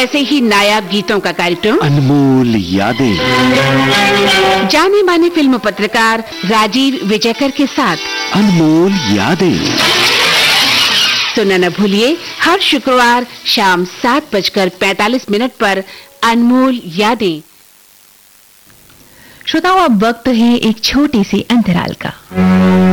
ऐसे ही नायाब गीतों का कार्यक्रम अनमोल यादें। जाने माने फिल्म पत्रकार राजीव विजयकर के साथ अनमोल यादें सुनना न भूलिए, हर शुक्रवार शाम 7:45 पर अनमोल यादें। श्रोताओं, अब वक्त है एक छोटी सी अंतराल का।